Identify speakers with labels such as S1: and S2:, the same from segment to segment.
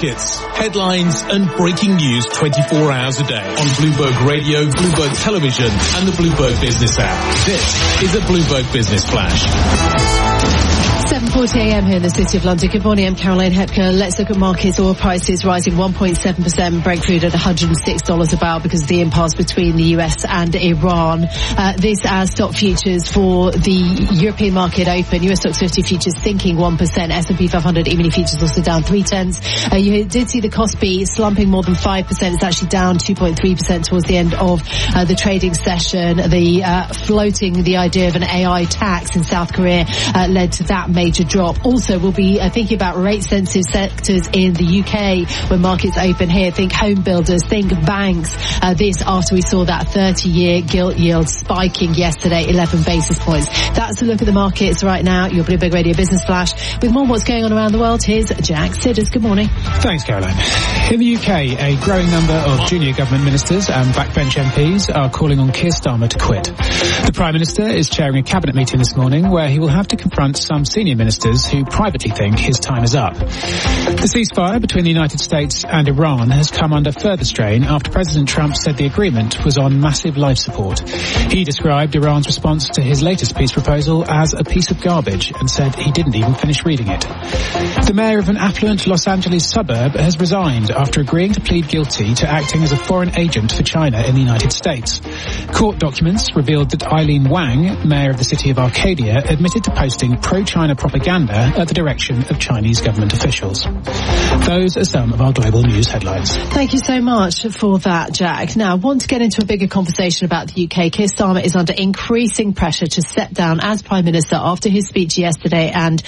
S1: markets, headlines and breaking news 24 hours a day on Bloomberg Radio, Bloomberg Television and the Bloomberg Business app. This is a Bloomberg Business Flash.
S2: 7:40 a.m. here in the City of London. Good morning, I'm Caroline Hepker. Let's look at markets. Oil prices rising 1.7%, Brent crude at $106 a barrel because of the impasse between the US and Iran. This as stock futures for the European market open. US stocks 50 futures sinking 1%. S&P 500 E-mini futures also down 0.3. You did see the Kospi slumping more than 5%. It's actually down 2.3% towards the end of the trading session. Floating the idea of an AI tax in South Korea led to that major drop. Also, we'll be thinking about rate-sensitive sectors in the UK when markets open here. Think home builders, think banks. This after we saw that 30-year gilt yield spiking yesterday, 11 basis points. That's a look at the markets right now. Your Bloomberg Radio Business Flash. With more on what's going on around the world, here's Jack Sidders. Good morning.
S3: Thanks, Caroline. In the UK, a growing number of junior government ministers and backbench MPs are calling on Keir Starmer to quit. The Prime Minister is chairing a cabinet meeting this morning where he will have to confront some senior ministers who privately think his time is up. The ceasefire between the United States and Iran has come under further strain after President Trump said the agreement was on massive life support. He described Iran's response to his latest peace proposal as a piece of garbage and said he didn't even finish reading it. The mayor of an affluent Los Angeles suburb has resigned after agreeing to plead guilty to acting as a foreign agent for China in the United States. Court documents revealed that Eileen Wang, mayor of the city of Arcadia, admitted to posting pro-China propaganda at the direction of Chinese government officials. Those are some of our global news headlines.
S2: Thank you so much for that, Jack. Now, I want to get into a bigger conversation about the UK. Keir Starmer is under increasing pressure to step down as Prime Minister after his speech yesterday, and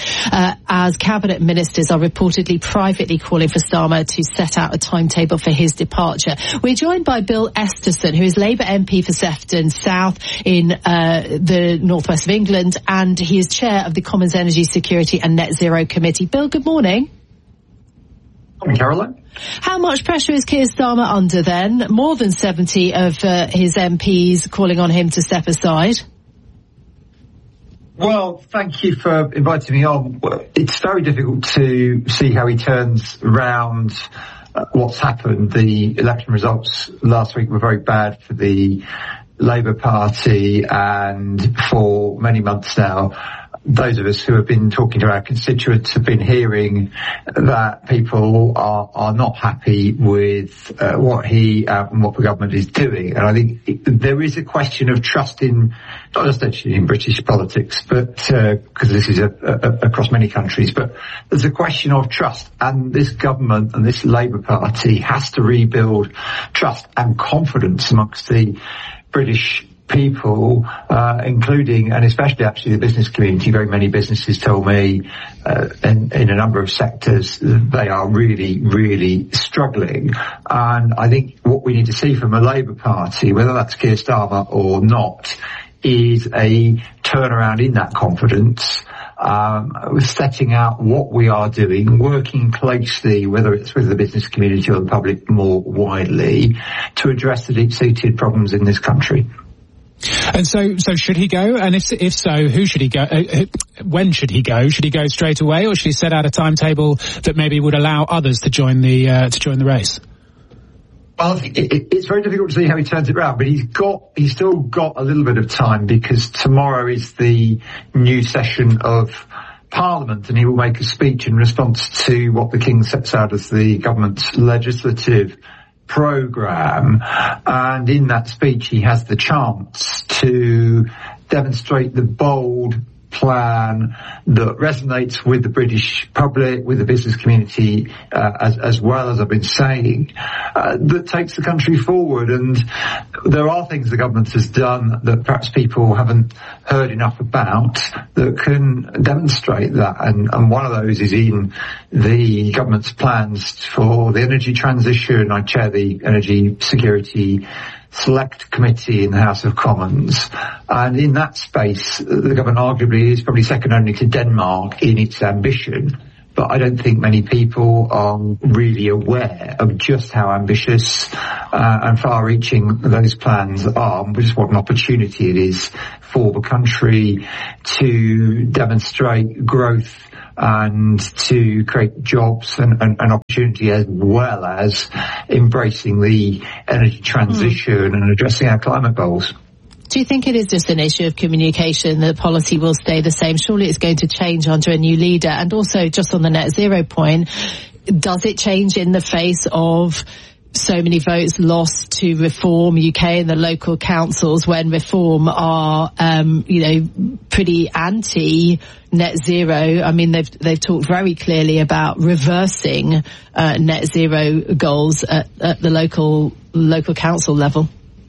S2: as cabinet ministers are reportedly privately calling for Starmer to set out a timetable for his departure. We're joined by Bill Esterson, who is Labour MP for Sefton South in the northwest of England, and he is chair of the Commons Energy Security and Net Zero Committee. Bill, good morning.
S4: Good morning, Caroline.
S2: How much pressure is Keir Starmer under then? More than 70 of his MPs calling on him to step aside.
S4: Well, thank you for inviting me on. It's very difficult to see how he turns around what's happened. The election results last week were very bad for the Labour Party, and for many months now, those of us who have been talking to our constituents have been hearing that people are not happy with what he and what the government is doing. And I think there is a question of trust in, not just actually in British politics, but because this is across many countries, but there's a question of trust. And this government and this Labour Party has to rebuild trust and confidence amongst the British people, including and especially actually the business community. Very many businesses told me in a number of sectors they are really, really struggling. And I think what we need to see from a Labour Party, whether that's Keir Starmer or not, is a turnaround in that confidence, setting out what we are doing, working closely, whether it's with the business community or the public more widely, to address the deep-seated problems in this country.
S3: And so should he go? And if so, who should he go? When should he go? Should he go straight away, or should he set out a timetable that maybe would allow others to join the race?
S4: Well, it's very difficult to see how he turns it around, but he's still got a little bit of time, because tomorrow is the new session of Parliament, and he will make a speech in response to what the King sets out as the government's legislative programme. And in that speech he has the chance to demonstrate the bold plan that resonates with the British public, with the business community, as well as I've been saying, that takes the country forward. And there are things the government has done that perhaps people haven't heard enough about that can demonstrate that. And one of those is in the government's plans for the energy transition. I chair the Energy Security Select Committee in the House of Commons, and in that space the government arguably is probably second only to Denmark in its ambition, but I don't think many people are really aware of just how ambitious and far-reaching those plans are, and just what an opportunity it is for the country to demonstrate growth and to create jobs and opportunity, as well as embracing the energy transition and addressing our climate goals.
S2: Do you think it is just an issue of communication, that policy will stay the same? Surely it's going to change under a new leader. And also, just on the net zero point, does it change in the face of so many votes lost to Reform UK and the local councils, when Reform are, pretty anti net zero? I mean, they've talked very clearly about reversing net zero goals at the local council level.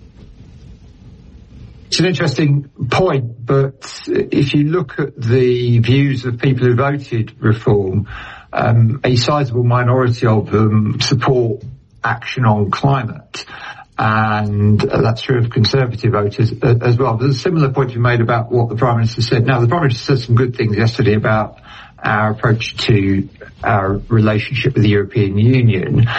S4: It's an interesting point, but if you look at the views of people who voted Reform, a sizable minority of them support action on climate, and that's true of Conservative voters as well. But there's a similar point you made about what the Prime Minister said. Now, the Prime Minister said some good things yesterday about our approach to our relationship with the European Union, and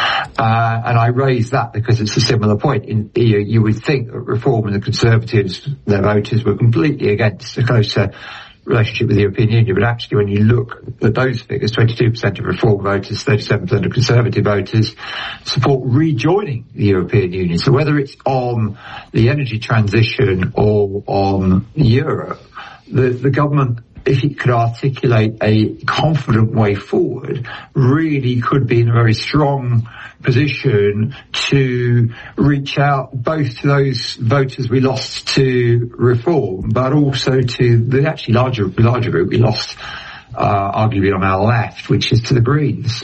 S4: I raise that because it's a similar point. You would think that Reform and the Conservatives, their voters, were completely against a closer relationship with the European Union, but actually when you look at those figures, 22% of Reform voters, 37% of Conservative voters support rejoining the European Union. So whether it's on the energy transition or on Europe, the government, if it could articulate a confident way forward, really could be in a very strong position to reach out both to those voters we lost to Reform, but also to the actually larger group we lost, arguably on our left, which is to the Greens.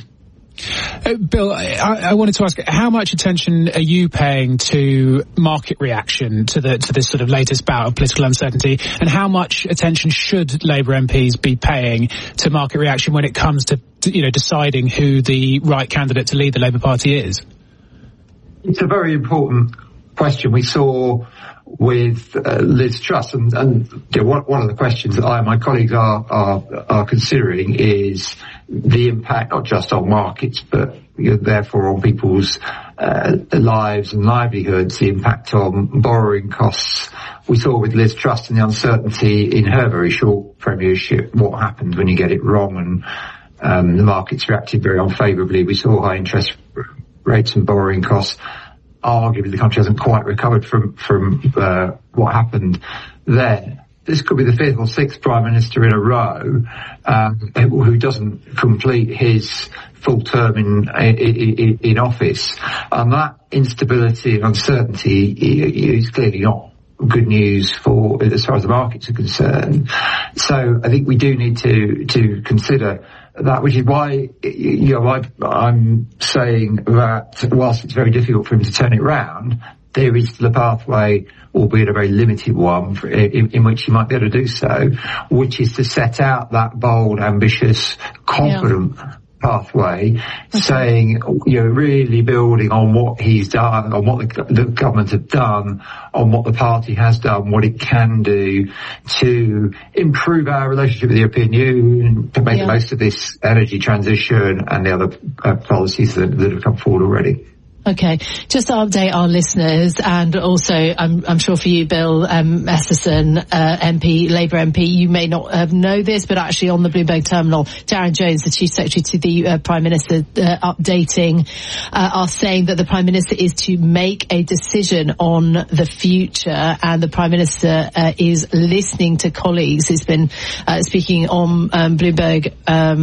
S3: Bill, I wanted to ask, how much attention are you paying to market reaction to this sort of latest bout of political uncertainty, and how much attention should Labour MPs be paying to market reaction when it comes to deciding who the right candidate to lead the Labour Party is?
S4: It's a very important question. We saw with Liz Truss, and one of the questions that I and my colleagues are considering is the impact not just on markets, but therefore on people's lives and livelihoods, the impact on borrowing costs. We saw with Liz Truss and the uncertainty in her very short premiership what happens when you get it wrong, and the markets reacted very unfavourably. We saw high interest rates and borrowing costs. Arguably the country hasn't quite recovered from what happened there. This could be the fifth or sixth Prime Minister in a row who doesn't complete his full term in office, and that instability and uncertainty is clearly not good news for as far as the markets are concerned. So I think we do need to consider that, which is why I'm saying that whilst it's very difficult for him to turn it round, there is the pathway, albeit a very limited one, in which he might be able to do so, which is to set out that bold, ambitious, confident pathway, saying, really building on what he's done, on what the government have done, on what the party has done, what it can do to improve our relationship with the European Union, to make the most of this energy transition and the other policies that have come forward already.
S2: Okay, just to update our listeners, and also I'm sure for you, Bill Esserson, MP, Labour MP, you may not know this, but actually on the Bloomberg terminal, Darren Jones, the Chief Secretary to the Prime Minister, updating are saying that the Prime Minister is to make a decision on the future, and the Prime Minister is listening to colleagues. He's been speaking on Bloomberg,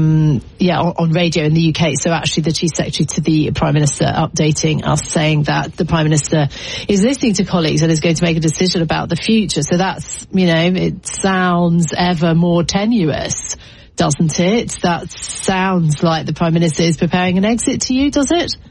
S2: on radio in the UK. So actually the Chief Secretary to the Prime Minister updating us, saying that the Prime Minister is listening to colleagues and is going to make a decision about the future. So that's, it sounds ever more tenuous, doesn't it? That sounds like the Prime Minister is preparing an exit to you, does it?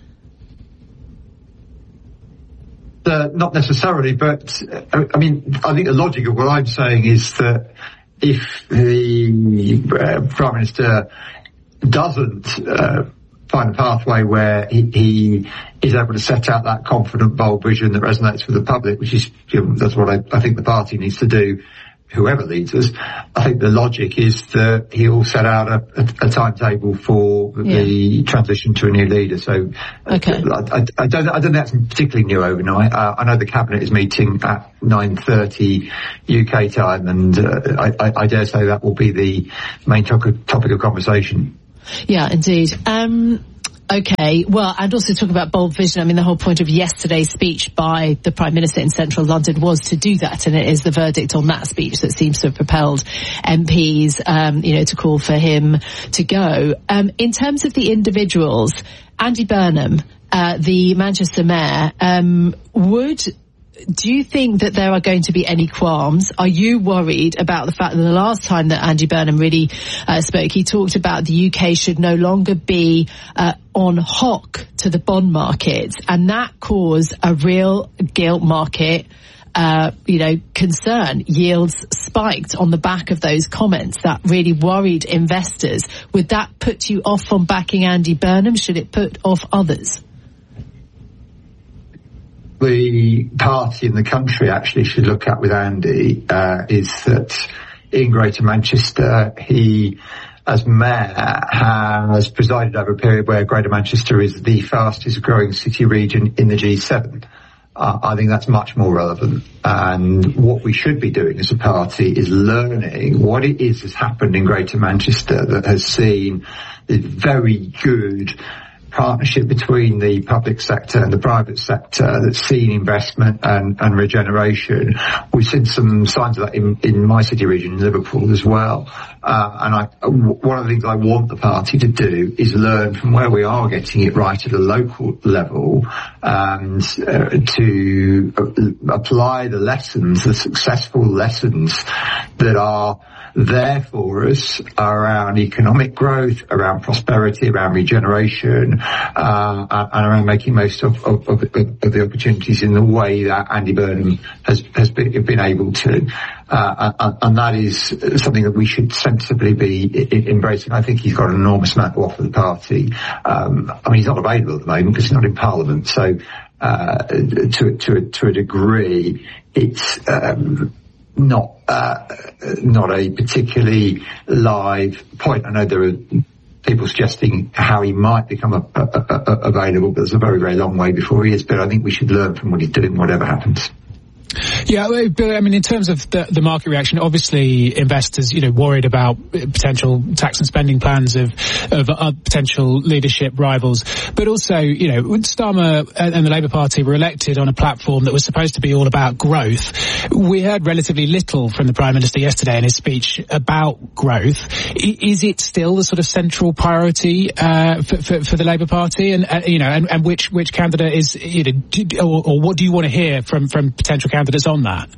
S4: Not necessarily, but I think the logic of what I'm saying is that if the Prime Minister doesn't find a pathway where he is able to set out that confident, bold vision that resonates with the public, which is, that's what I think the party needs to do, whoever leads us, I think the logic is that he'll set out a timetable for the transition to a new leader. So I don't think that's particularly new overnight. I know the cabinet is meeting at 9:30 UK time, and I dare say that will be the main topic of conversation.
S2: Yeah, indeed. Okay, well, and also talk about bold vision. I mean, the whole point of yesterday's speech by the Prime Minister in central London was to do that, and it is the verdict on that speech that seems to have propelled MPs, to call for him to go. In terms of the individuals, Andy Burnham, the Manchester mayor, do you think that there are going to be any qualms? Are you worried about the fact that the last time that Andy Burnham really spoke, he talked about the UK should no longer be on hock to the bond market, and that caused a real gilt market concern. Yields spiked on the back of those comments. That really worried investors. Would that put you off from backing Andy Burnham? Should it put off others?
S4: The party in the country actually should look at with Andy is that in Greater Manchester, he, as mayor, has presided over a period where Greater Manchester is the fastest growing city region in the G7. I think that's much more relevant. And what we should be doing as a party is learning what it is that's happened in Greater Manchester that has seen a very good partnership between the public sector and the private sector that's seen investment and regeneration. We've seen some signs of that in my city region, in Liverpool as well. One of the things I want the party to do is learn from where we are getting it right at a local level, and to apply the lessons, the successful lessons that are there for us around economic growth, around prosperity, around regeneration, and around making most of the opportunities in the way that Andy Burnham has been able to. And that is something that we should sensibly be embracing. I think he's got an enormous amount to offer the party. He's not available at the moment because he's not in Parliament. So, to a degree, it's, not a particularly live point. I know there are people suggesting how he might become available, but there's a very, very long way before he is. But I think we should learn from what he's doing, whatever happens.
S3: Yeah, Billy, I mean, in terms of the market reaction, obviously investors, worried about potential tax and spending plans of potential leadership rivals. But also, Starmer and the Labour Party were elected on a platform that was supposed to be all about growth. We heard relatively little from the Prime Minister yesterday in his speech about growth. Is it still the sort of central priority for the Labour Party? And which candidate is, or what do you want to hear from potential candidates on that?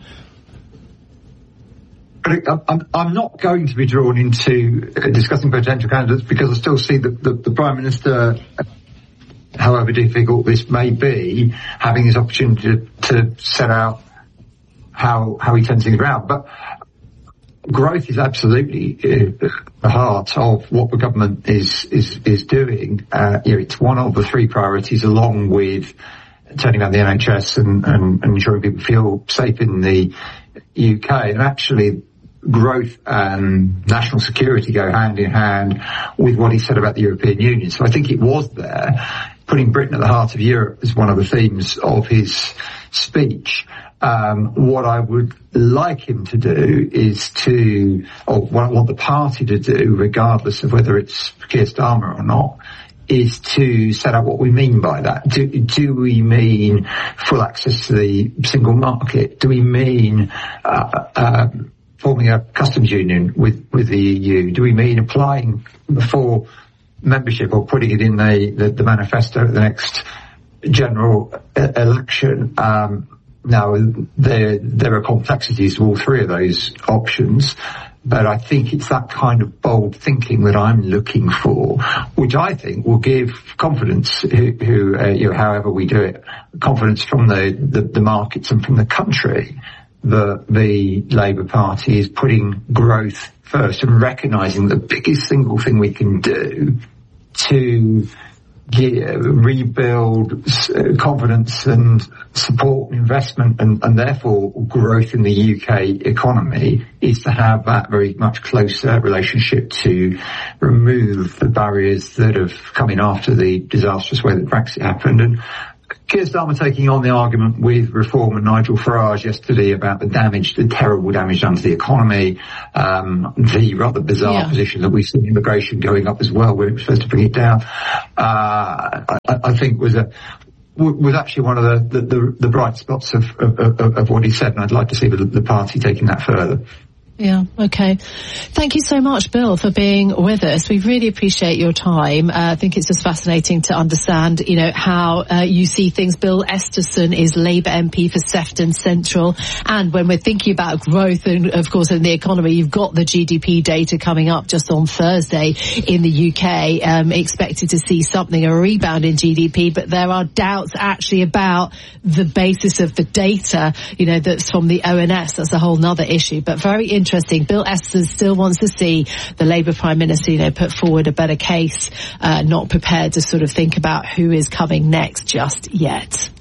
S4: I'm not going to be drawn into discussing potential candidates because I still see the Prime Minister, however difficult this may be, having his opportunity to set out how he turns things around. But growth is absolutely the heart of what the government is doing. It's one of the three priorities, along with turning around the NHS and ensuring people feel safe in the UK. And actually, growth and national security go hand in hand with what he said about the European Union. So I think it was there. Putting Britain at the heart of Europe is one of the themes of his speech. What I would like him to do is or what I want the party to do, regardless of whether it's Keir Starmer or not, is to set out what we mean by that. Do we mean full access to the single market? Do we mean forming a customs union with the EU? Do we mean applying for membership or putting it in the manifesto at the next general election? Now, there are complexities to all three of those options. But I think it's that kind of bold thinking that I'm looking for, which I think will give confidence, however we do it, confidence from the markets and from the country that the Labour Party is putting growth first and recognising the biggest single thing we can do to rebuild confidence and support investment and therefore growth in the UK economy is to have that very much closer relationship, to remove the barriers that have come in after the disastrous way that Brexit happened. And Keir Starmer taking on the argument with Reform and Nigel Farage yesterday about the terrible damage done to the economy, the rather bizarre position that we've seen immigration going up as well, when it was supposed to bring it down, I think was actually one of the bright spots of what he said, and I'd like to see the party taking that further.
S2: Yeah, okay. Thank you so much, Bill, for being with us. We really appreciate your time. I think it's just fascinating to understand, how you see things. Bill Esterson is Labour MP for Sefton Central. And when we're thinking about growth and, of course, in the economy, you've got the GDP data coming up just on Thursday in the UK, expected to see a rebound in GDP, but there are doubts actually about the basis of the data, that's from the ONS. That's a whole nother issue, but very interesting. Bill Esterson still wants to see the Labour Prime Minister, put forward a better case, not prepared to sort of think about who is coming next just yet.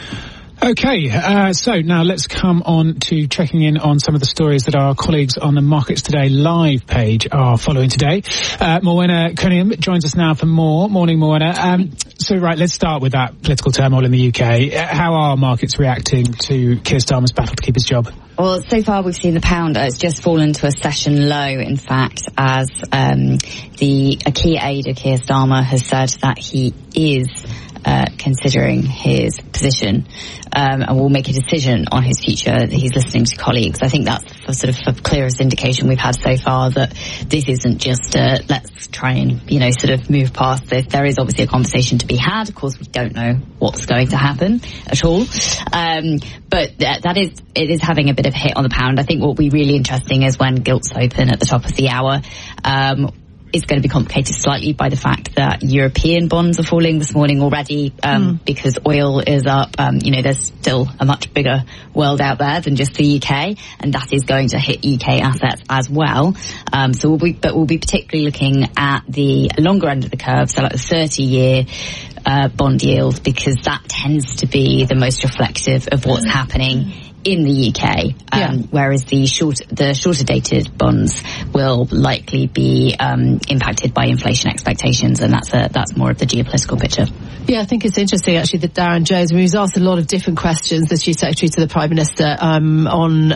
S3: Okay, so now let's come on to checking in on some of the stories that our colleagues on the Markets Today live page are following today. Morwenna Cunningham joins us now for more. Morning, Morwenna. Let's start with that political turmoil in the UK. How are markets reacting to Keir Starmer's battle to keep his job?
S5: Well, so far we've seen the pound has just fallen to a session low, in fact, as a key aide of Keir Starmer has said that he is considering his position and will make a decision on his future. He's listening to colleagues. I think that's the clearest indication we've had so far that this isn't just let's try and move past this. There is obviously a conversation to be had. Of course, we don't know what's going to happen at all, but it is having a bit of a hit on the pound. I think what will be really interesting is when gilts open at the top of the hour. It's going to be complicated slightly by the fact that European bonds are falling this morning already because oil is up. There's still a much bigger world out there than just the UK, and that is going to hit UK assets as well. We'll be particularly looking at the longer end of the curve, so like the 30-year bond yield, because that tends to be the most reflective of what's happening in the UK, whereas the shorter dated bonds will likely be impacted by inflation expectations, and that's more of the geopolitical picture.
S2: Yeah, I think it's interesting actually that Darren Jones, he was asked a lot of different questions, the Chief Secretary to the Prime Minister, on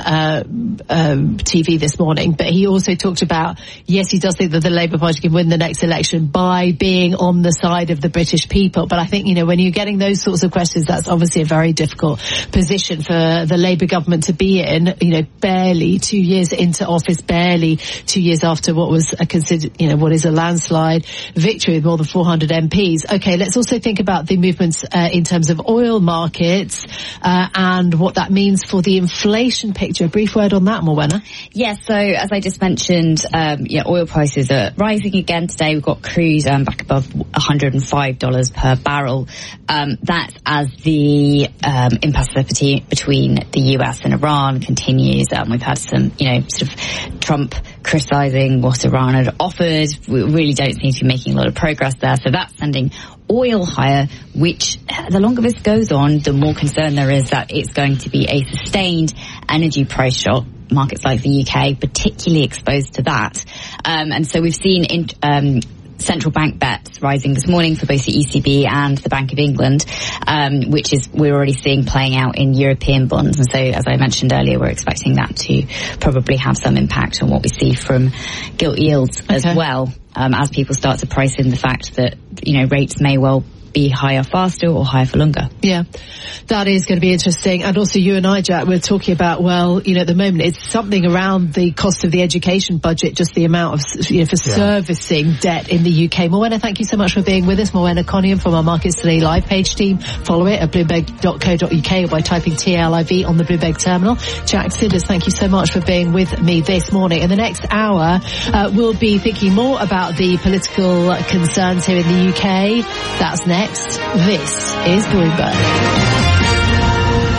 S2: TV this morning, but he also talked about, yes, he does think that the Labour Party can win the next election by being on the side of the British people, but I think, when you're getting those sorts of questions, that's obviously a very difficult position for the Labour government to be in, barely 2 years into office, barely 2 years after what was considered, what is a landslide victory with more than 400 MPs. Okay, let's also think about the movements in terms of oil markets and what that means for the inflation picture. A brief word on that, Morwenna.
S5: Yes, so as I just mentioned, oil prices are rising again today. We've got crude back above $105 per barrel. That's as the impasse between the US and Iran continues. We've had some, Trump criticising what Iran had offered. We really don't seem to be making a lot of progress there. So that's sending oil higher, which the longer this goes on, the more concern there is that it's going to be a sustained energy price shock. Markets like the UK particularly exposed to that. And so we've seen central bank bets rising this morning for both the ECB and the Bank of England, which is we're already seeing playing out in European bonds. And so, as I mentioned earlier, we're expecting that to probably have some impact on what we see from gilt yields as well, as people start to price in the fact that, rates may well be higher faster or higher for longer. Yeah,
S2: that is going to be interesting. And also you and I, Jack, we're talking about, at the moment it's something around the cost of the education budget, just the amount of, for servicing debt in the UK. Morwenna, thank you so much for being with us. Morwenna Cunningham from our Markets Today live page team. Follow it at bloomberg.co.uk or by typing TLIV on the Bloomberg terminal. Jack Sidders, thank you so much for being with me this morning. In the next hour, we'll be thinking more about the political concerns here in the UK. That's next. This is Bloomberg.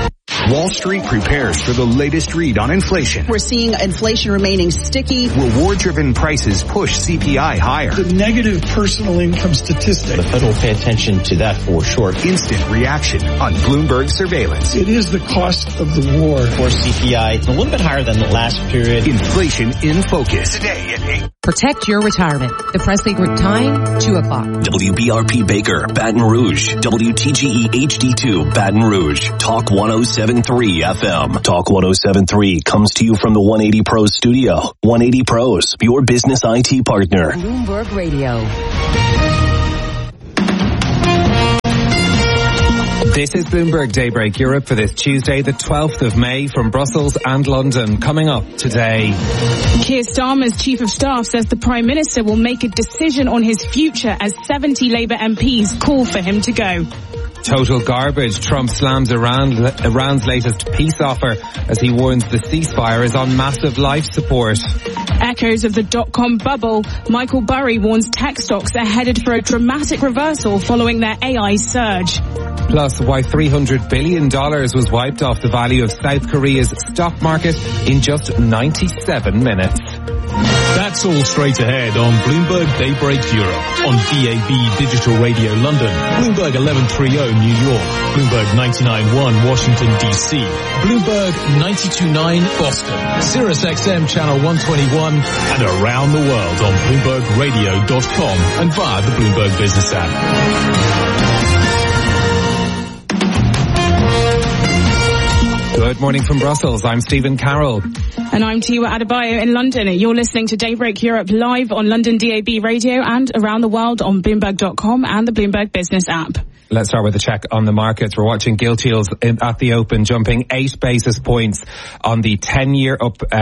S6: Wall Street prepares for the latest read on inflation.
S7: We're seeing inflation remaining sticky.
S6: Reward-driven prices push CPI higher.
S8: The negative personal income statistic.
S9: The Fed will pay attention to that for sure.
S6: Instant reaction on Bloomberg surveillance.
S8: It is the cost of the war.
S9: For CPI, a little bit higher than the last period.
S6: Inflation in focus. Today at 8.
S10: Protect your retirement. The Presley Group time, 2 o'clock.
S11: WBRP Baker, Baton Rouge. WTGE HD2, Baton Rouge. Talk 107.3 FM. Talk 107.3 comes to you from the 180 Pros studio. 180 Pros, your business IT partner.
S10: Bloomberg Radio.
S12: This is Bloomberg Daybreak Europe for this Tuesday, the 12th of May, from Brussels and London. Coming up today.
S13: Keir Starmer's Chief of Staff says the Prime Minister will make a decision on his future as 70 Labour MPs call for him to go.
S12: Total garbage. Trump slams Iran's latest peace offer as he warns the ceasefire is on massive life support.
S13: Echoes of the dot-com bubble. Michael Burry warns tech stocks are headed for a dramatic reversal following their AI surge.
S12: Plus, why $300 billion was wiped off the value of South Korea's stock market in just 97 minutes.
S1: That's all straight ahead on Bloomberg Daybreak Europe, on DAB Digital Radio London, Bloomberg 1130 New York, Bloomberg 99.1 Washington DC, Bloomberg 92.9 Boston, Sirius XM Channel 121, and around the world on BloombergRadio.com and via the Bloomberg Business app.
S12: Good morning from Brussels. I'm Stephen Carroll.
S13: And I'm Tiwa Adebayo in London. You're listening to Daybreak Europe live on London DAB Radio and around the world on Bloomberg.com and the Bloomberg Business app.
S12: Let's start with a check on the markets. We're watching gilt yields at the open jumping 8 basis points on the 10-year up to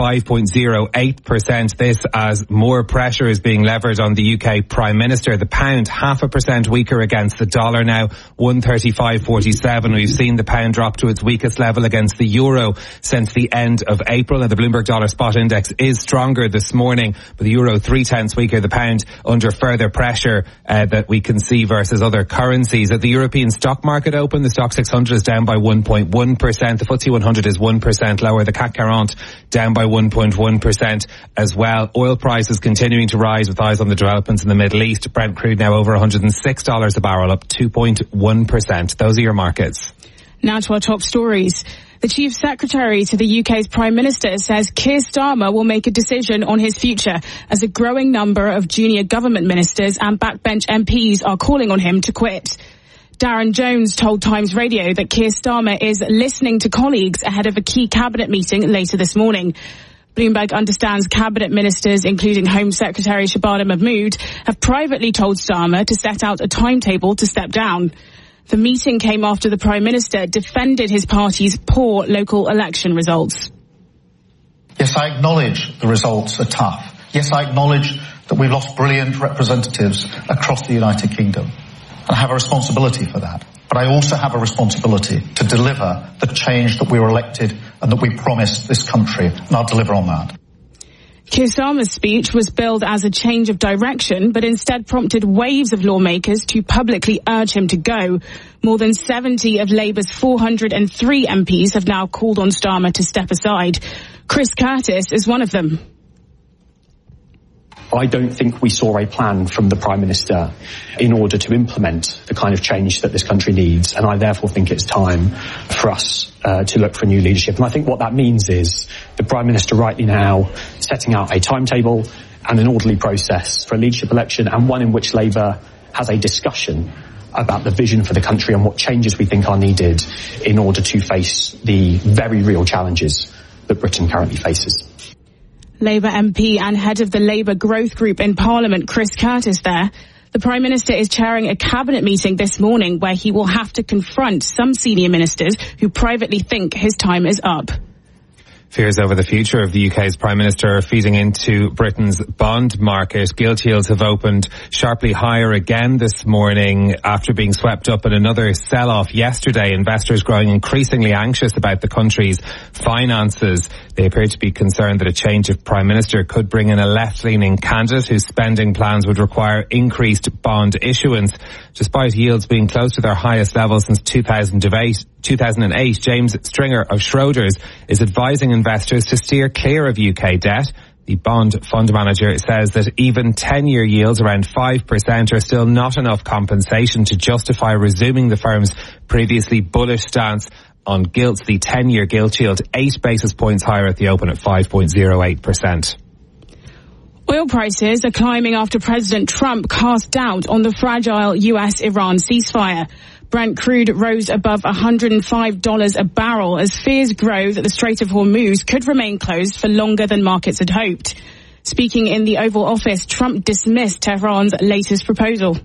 S12: 5.08%. This as more pressure is being levered on the UK Prime Minister. The pound 0.5% weaker against the dollar now, 135.47. We've seen the pound drop to its weakest level against the euro since the end of April. And the Bloomberg Dollar Spot Index is stronger this morning, but the euro 0.3 weaker. The pound under further pressure that we can see versus other currencies. At the European stock market open, the Stock 600 is down by 1.1%. The FTSE 100 is 1% lower. The CAC 40 down by 1.1% as well. Oil prices continuing to rise with eyes on the developments in the Middle East. Brent crude now over $106 a barrel, up 2.1%. Those are your markets.
S13: Now to our top stories. The Chief Secretary to the UK's Prime Minister says Keir Starmer will make a decision on his future as a growing number of junior government ministers and backbench MPs are calling on him to quit. Darren Jones told Times Radio that Keir Starmer is listening to colleagues ahead of a key cabinet meeting later this morning. Bloomberg understands cabinet ministers, including Home Secretary Shabana Mahmood, have privately told Starmer to set out a timetable to step down. The meeting came after the Prime Minister defended his party's poor local election results.
S14: Yes, I acknowledge the results are tough. Yes, I acknowledge that we've lost brilliant representatives across the United Kingdom. I have a responsibility for that. But I also have a responsibility to deliver the change that we were elected and that we promised this country, and I'll deliver on that.
S13: Keir Starmer's speech was billed as a change of direction, but instead prompted waves of lawmakers to publicly urge him to go. More than 70 of Labour's 403 MPs have now called on Starmer to step aside. Chris Curtis is one of them.
S15: I don't think we saw a plan from the Prime Minister in order to implement the kind of change that this country needs, and I therefore think it's time for us to look for new leadership. And I think what that means is the Prime Minister rightly now setting out a timetable and an orderly process for a leadership election, and one in which Labour has a discussion about the vision for the country and what changes we think are needed in order to face the very real challenges that Britain currently faces.
S13: Labour MP and head of the Labour Growth Group in Parliament, Chris Curtis there. The Prime Minister is chairing a cabinet meeting this morning where he will have to confront some senior ministers who privately think his time is up.
S12: Fears over the future of the UK's Prime Minister are feeding into Britain's bond market. Gilt yields have opened sharply higher again this morning after being swept up in another sell-off yesterday. Investors growing increasingly anxious about the country's finances. They appear to be concerned that a change of Prime Minister could bring in a left-leaning candidate whose spending plans would require increased bond issuance. Despite yields being close to their highest level since 2008, 2008, James Stringer of Schroders is advising investors to steer clear of UK debt. The bond fund manager says that even 10-year yields around 5% are still not enough compensation to justify resuming the firm's previously bullish stance on gilts. The 10-year gilt yield 8 basis points higher at the open at 5.08%.
S13: Oil prices are climbing after President Trump cast doubt on the fragile US-Iran ceasefire. Brent crude rose above $105 a barrel as fears grow that the Strait of Hormuz could remain closed for longer than markets had hoped. Speaking in the Oval Office, Trump dismissed Tehran's latest proposal.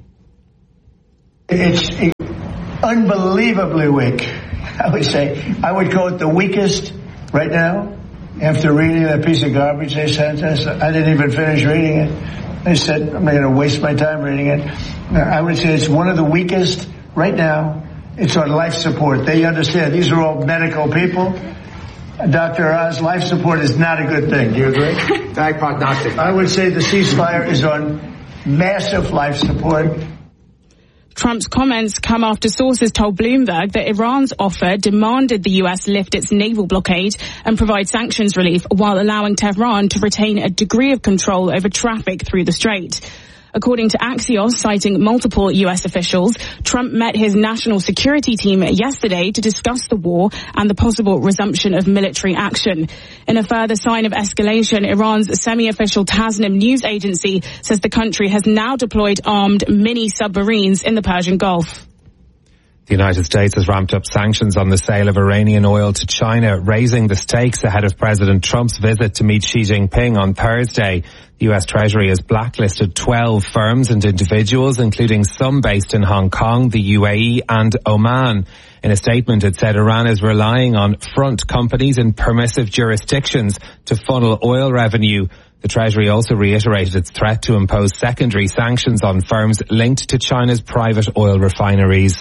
S16: It's unbelievably weak, I would say. I would call it the weakest right now. After reading that piece of garbage they sent us, I didn't even finish reading it. They said, I'm not going to waste my time reading it. I would say it's one of the weakest right now. It's on life support. They understand. These are all medical people. Dr. Oz, life support is not a good thing. Do you agree?
S17: Bad prognostic.
S16: I would say the ceasefire is on massive life support.
S13: Trump's comments come after sources told Bloomberg that Iran's offer demanded the US lift its naval blockade and provide sanctions relief while allowing Tehran to retain a degree of control over traffic through the strait. According to Axios, citing multiple US officials, Trump met his national security team yesterday to discuss the war and the possible resumption of military action. In a further sign of escalation, Iran's semi-official Tasnim news agency says the country has now deployed armed mini-submarines in the Persian Gulf.
S12: The United States has ramped up sanctions on the sale of Iranian oil to China, raising the stakes ahead of President Trump's visit to meet Xi Jinping on Thursday. The US Treasury has blacklisted 12 firms and individuals, including some based in Hong Kong, the UAE and Oman. In a statement, it said Iran is relying on front companies in permissive jurisdictions to funnel oil revenue. The Treasury also reiterated its threat to impose secondary sanctions on firms linked to China's private oil refineries.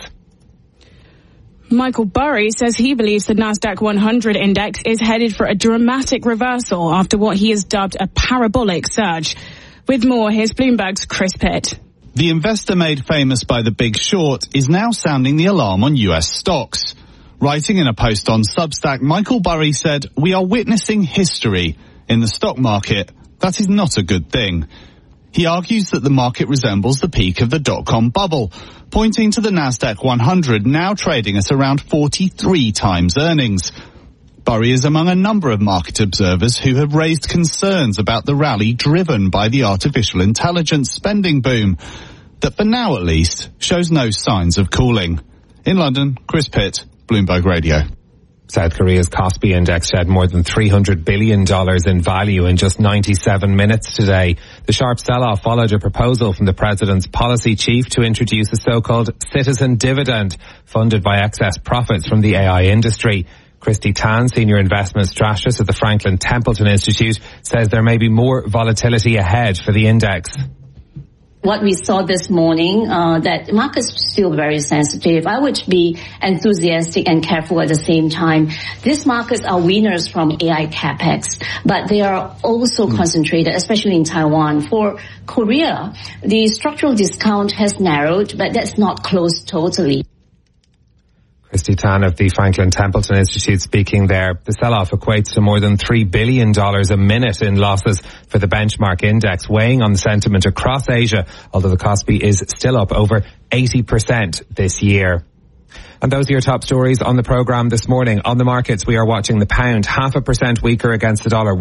S13: Michael Burry says he believes the Nasdaq 100 index is headed for a dramatic reversal after what he has dubbed a parabolic surge. With more, here's Bloomberg's Chris Pitt.
S18: The investor made famous by The Big Short is now sounding the alarm on US stocks. Writing in a post on Substack, Michael Burry said, "We are witnessing history in the stock market. That is not a good thing." He argues that the market resembles the peak of the dot-com bubble, pointing to the Nasdaq 100 now trading at around 43 times earnings. Burry is among a number of market observers who have raised concerns about the rally driven by the artificial intelligence spending boom that, for now at least, shows no signs of cooling. In London, Chris Pitt, Bloomberg Radio.
S12: South Korea's Kospi index shed more than $300 billion in value in just 97 minutes today. The sharp sell-off followed a proposal from the president's policy chief to introduce a so-called citizen dividend funded by excess profits from the AI industry. Christy Tan, senior investment strategist at the Franklin Templeton Institute, says there may be more volatility ahead for the index.
S19: What we saw this morning, that markets still very sensitive. I would be enthusiastic and careful at the same time. These markets are winners from AI capex, but they are also concentrated, especially in Taiwan. For Korea, the structural discount has narrowed, but that's not closed totally.
S12: Christy Tan of the Franklin Templeton Institute speaking there. The sell-off equates to more than $3 billion a minute in losses for the benchmark index, weighing on the sentiment across Asia, although the Kospi is still up over 80% this year. And those are your top stories on the programme this morning. On the markets, we are watching the pound 0.5% weaker against the dollar,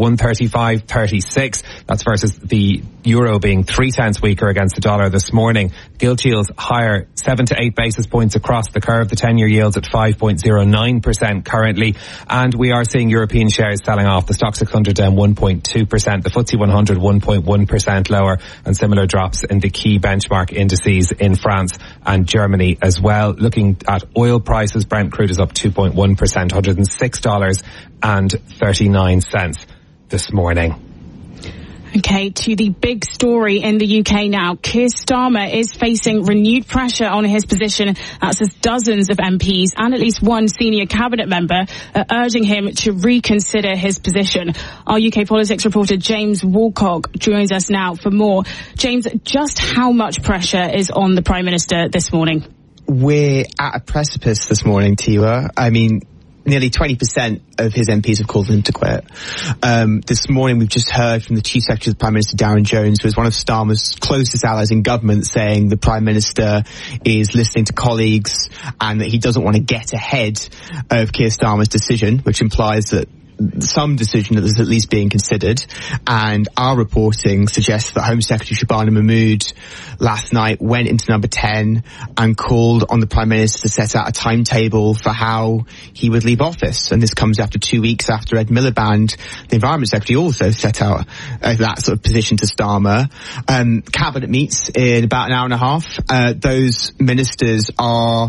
S12: 135.36. That's versus the euro being 3 cents weaker against the dollar this morning. Gilt yields higher, 7 to 8 basis points across the curve. The 10-year yields at 5.09% currently. And we are seeing European shares selling off. The Stoxx 600 down 1.2%. The FTSE 100 1.1% lower. And similar drops in the key benchmark indices in France and Germany as well. Looking at oil prices, Brent crude is up 2.1%, $106.39 this morning.
S13: Okay, to the big story in the UK now. Keir Starmer is facing renewed pressure on his position. That's as dozens of MPs and at least one senior cabinet member are urging him to reconsider his position. Our UK politics reporter James Woolcock joins us now for more. James, just how much pressure is on the Prime Minister this morning?
S17: we're at a precipice this morning, Tiwa. I mean, nearly 20% of his MPs have called him to quit. This morning we've just heard from the Chief Secretary of the Prime Minister, Darren Jones, who is one of Starmer's closest allies in government, saying the Prime Minister is listening to colleagues and that he doesn't want to get ahead of Keir Starmer's decision, which implies that some decision that is at least being considered. And our reporting suggests that Home Secretary Shabana Mahmood last night went into Number 10 and called on the Prime Minister to set out a timetable for how he would leave office. And this comes after 2 weeks after Ed Miliband, the Environment Secretary, also set out that sort of position to Starmer. Cabinet meets in about an hour and a half. Those ministers are